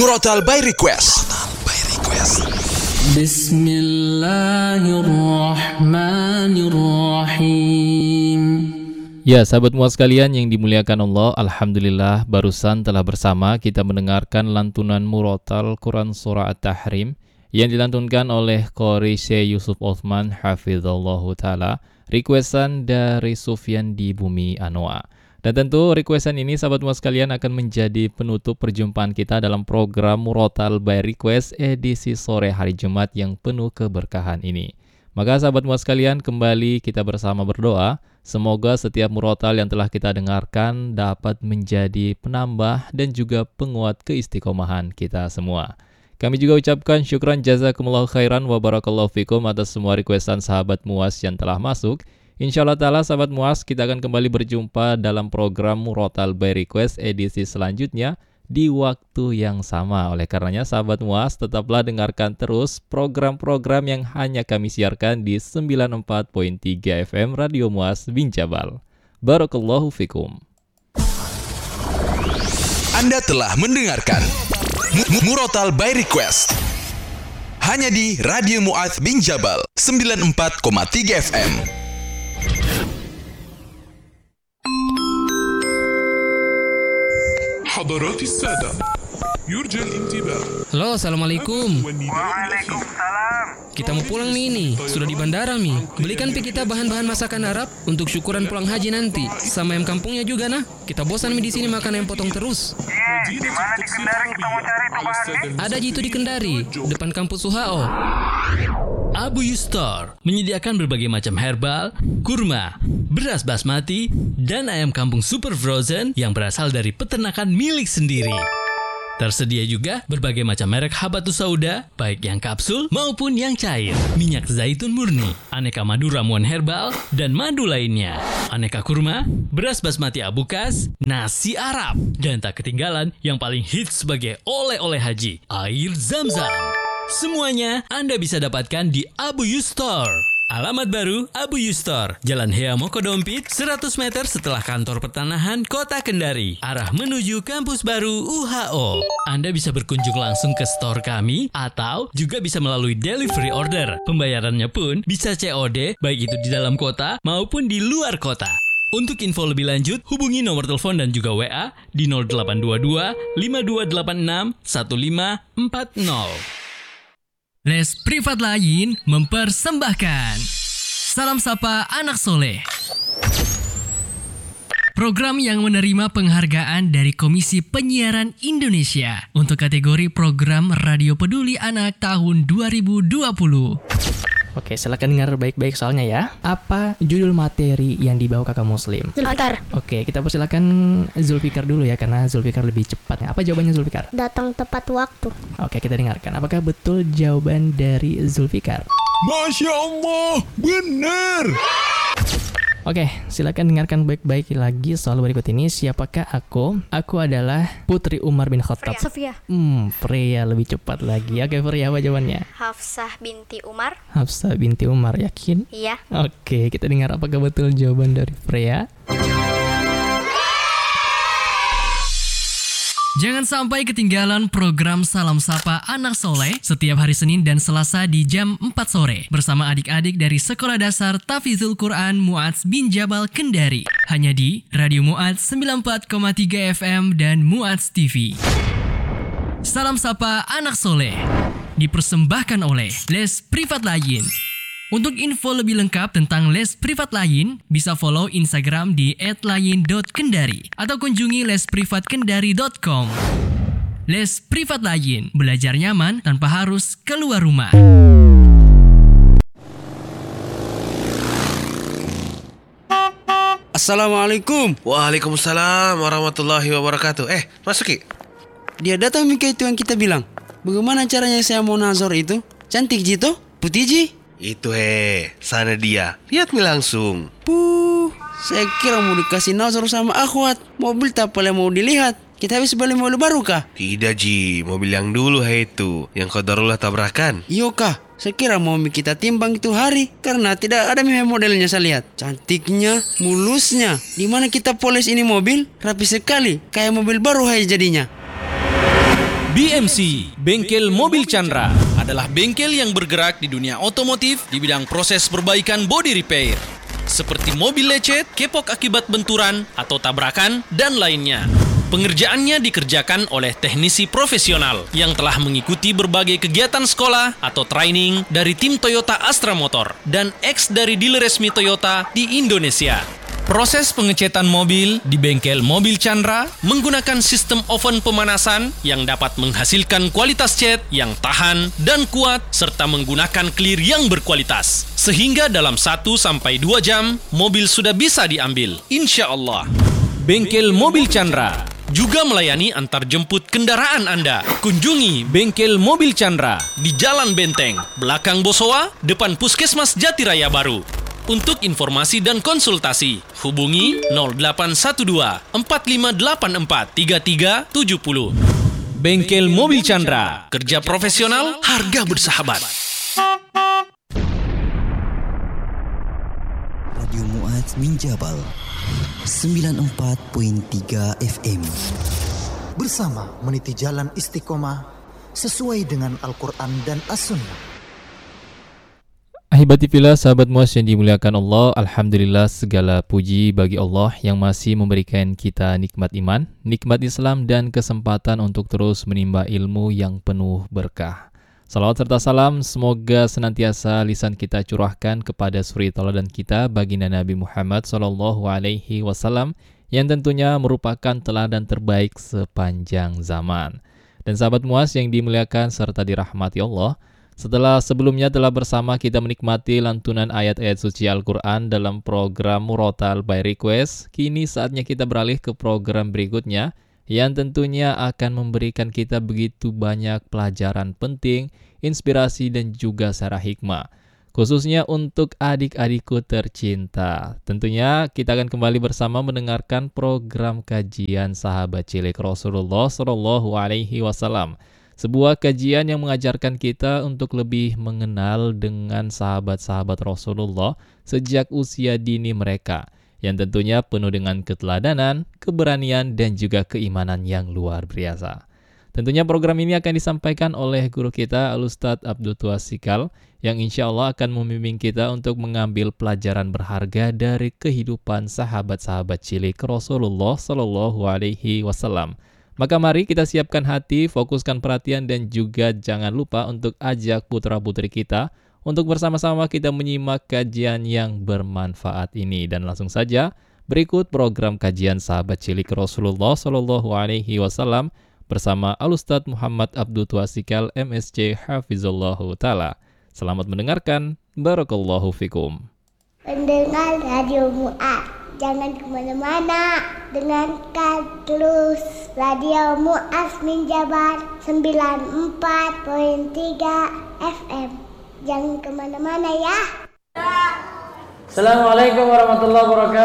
Murotal by Request. Bismillahirrahmanirrahim. Ya, sahabat muas sekalian yang dimuliakan Allah, alhamdulillah barusan telah bersama kita mendengarkan lantunan Murotal Quran Surah At-Tahrim yang dilantunkan oleh Qori Syekh Yusuf Uthman hafizallahu taala, requestan dari Sufyan di Bumi Anoa. Dan tentu requestan ini sahabat muas sekalian akan menjadi penutup perjumpaan kita dalam program Murotal by Request edisi sore hari Jumat yang penuh keberkahan ini. Maka sahabat muas sekalian, kembali kita bersama berdoa, semoga setiap murotal yang telah kita dengarkan dapat menjadi penambah dan juga penguat keistiqomahan kita semua. Kami juga ucapkan syukran jazakumullahu khairan wa barakallahu fikum atas semua requestan sahabat muas yang telah masuk. Insyaallah ta'ala sahabat muas, kita akan kembali berjumpa dalam program Murotal by Request edisi selanjutnya di waktu yang sama. Oleh karenanya sahabat muas, tetaplah dengarkan terus program-program yang hanya kami siarkan di 94.3 FM Radio Muas Binjabal. Barakallahu fikum. Anda telah mendengarkan Murotal by Request hanya di Radio Muaz Binjabal 94,3 FM. حضرات السادة يرجى الانتباه. Halo, assalamualaikum. Waalaikumsalam. Kita mau pulang nih. Sudah di bandara nih. Belikan kita bahan-bahan masakan Arab untuk syukuran pulang haji nanti. Sama ayam kampungnya juga nah. Kita bosan di sini makan ayam potong terus. Di mana di Kendari kita mau cari itu bahannya? Ada jitu di Kendari, depan kampus UHO. Abu Yustor menyediakan berbagai macam herbal, kurma, beras basmati, dan ayam kampung super frozen yang berasal dari peternakan milik sendiri. Tersedia juga berbagai macam merek habatus sauda, baik yang kapsul maupun yang cair, minyak zaitun murni, aneka madu ramuan herbal, dan madu lainnya, aneka kurma, beras basmati abukas, nasi Arab, dan tak ketinggalan yang paling hits sebagai oleh-oleh haji, air Zam-Zam. Semuanya Anda bisa dapatkan di Abu Yustor. Alamat baru Abu Yustor, Jalan Hea Mokodompit, 100 meter setelah kantor pertanahan Kota Kendari, arah menuju kampus baru UHO. Anda bisa berkunjung langsung ke store kami atau juga bisa melalui delivery order. Pembayarannya pun bisa COD, baik itu di dalam kota maupun di luar kota. Untuk info lebih lanjut, hubungi nomor telepon dan juga WA di 0822 5286 1540. Les Privat Lain mempersembahkan Salam Sapa Anak Soleh, program yang menerima penghargaan dari Komisi Penyiaran Indonesia untuk kategori program Radio Peduli Anak tahun 2020. Oke, silakan dengar baik-baik soalnya ya. Apa judul materi yang dibawa kakak Muslim? Zulfikar. Oke, kita persilakan Zulfikar dulu ya, karena Zulfikar lebih cepat. Apa jawabannya Zulfikar? Datang tepat waktu. Oke, kita dengarkan. Apakah betul jawaban dari Zulfikar? Masya Allah, benar. Oke, silakan dengarkan baik-baik lagi soal berikut ini. Siapakah aku? Aku adalah Putri Umar bin Khattab. Sofia. Freya lebih cepat lagi. Oke, Freya, apa jawabannya? Hafsah binti Umar. Hafsah binti Umar, yakin? Iya. Oke, kita dengar apakah betul jawaban dari Freya. Jangan sampai ketinggalan program Salam Sapa Anak Soleh setiap hari Senin dan Selasa di jam 4 sore bersama adik-adik dari Sekolah Dasar Tafizul Quran Muaz Binjabal Kendari. Hanya di Radio Muaz 94,3 FM dan Muaz TV. Salam Sapa Anak Soleh dipersembahkan oleh Les Privat Lain. Untuk info lebih lengkap tentang les privat lain, bisa follow Instagram di @lain.kendari atau kunjungi lesprivatkendari.com. Les Privat Lain, belajar nyaman tanpa harus keluar rumah. Assalamualaikum. Waalaikumsalam warahmatullahi wabarakatuh. Masuk Ki. Dia datang Mika itu yang kita bilang. Bagaimana caranya saya mau nazar itu? Cantik Jito? Putih Ji? Itu sana dia. Lihat mi langsung. Saya kira mau dikasih nazar sama akhwat. Mobil tak boleh mau dilihat. Kita habis beli mobil baru kah? Tidak Ji, mobil yang dulu itu, yang qadarullah tabrakan. Iyo kah? Saya kira mau kita timbang itu hari, karena tidak ada modelnya saya lihat. Cantiknya, mulusnya. Di mana kita poles ini mobil? Rapi sekali, kayak mobil baru jadinya. BMC, Bengkel Mobil Chandra, adalah bengkel yang bergerak di dunia otomotif di bidang proses perbaikan body repair, seperti mobil lecet, kepok akibat benturan atau tabrakan, dan lainnya. Pengerjaannya dikerjakan oleh teknisi profesional yang telah mengikuti berbagai kegiatan sekolah atau training dari tim Toyota Astra Motor dan ex dari dealer resmi Toyota di Indonesia. Proses pengecetan mobil di bengkel Mobil Chandra menggunakan sistem oven pemanasan yang dapat menghasilkan kualitas cat yang tahan dan kuat serta menggunakan clear yang berkualitas. Sehingga dalam 1-2 jam, mobil sudah bisa diambil, insya Allah. Bengkel Mobil Chandra juga melayani antar jemput kendaraan Anda. Kunjungi Bengkel Mobil Chandra di Jalan Benteng, belakang Bosowa, depan Puskesmas Jatiraya Baru. Untuk informasi dan konsultasi, hubungi 0812 4584 3370. Bengkel Mobil Chandra, kerja profesional, harga bersahabat. Radio Mu'adz Minjabal 94.3 FM. Bersama meniti jalan istiqomah sesuai dengan Al-Quran dan As-Sunnah. Ahibatifillah, sahabat Mu'adz yang dimuliakan Allah, Alhamdulillah segala puji bagi Allah yang masih memberikan kita nikmat iman, nikmat Islam, dan kesempatan untuk terus menimba ilmu yang penuh berkah. Salawat serta salam semoga senantiasa lisan kita curahkan kepada suri tauladan kita, baginda Nabi Muhammad SAW, yang tentunya merupakan teladan terbaik sepanjang zaman. Dan sahabat Mu'adz yang dimuliakan serta dirahmati Allah, setelah sebelumnya telah bersama kita menikmati lantunan ayat-ayat suci Al-Quran dalam program Murotal by Request, kini saatnya kita beralih ke program berikutnya yang tentunya akan memberikan kita begitu banyak pelajaran penting, inspirasi, dan juga syarat hikmah, khususnya untuk adik-adikku tercinta. Tentunya kita akan kembali bersama mendengarkan program kajian sahabat cilik Rasulullah SAW. Sebuah kajian yang mengajarkan kita untuk lebih mengenal dengan sahabat-sahabat Rasulullah sejak usia dini mereka, yang tentunya penuh dengan keteladanan, keberanian, dan juga keimanan yang luar biasa. Tentunya program ini akan disampaikan oleh guru kita Al-Ustadz Abdul Tuasikal, yang insya Allah akan membimbing kita untuk mengambil pelajaran berharga dari kehidupan sahabat-sahabat cilik Rasulullah SAW. Maka mari kita siapkan hati, fokuskan perhatian, dan juga jangan lupa untuk ajak putra-putri kita untuk bersama-sama kita menyimak kajian yang bermanfaat ini. Dan langsung saja, berikut program kajian sahabat cilik Rasulullah SAW bersama Al-Ustadz Muhammad Abdul Tuasikal MSC Hafizallahu Ta'ala. Selamat mendengarkan, Barakallahu Fikum. Pendengar Radio Mu'adz, jangan kemana-mana, dengarkan terus Radio Mu'adz Minjabal 94.3 FM. Jangan kemana-mana ya. Assalamualaikum warahmatullahi wabarakatuh.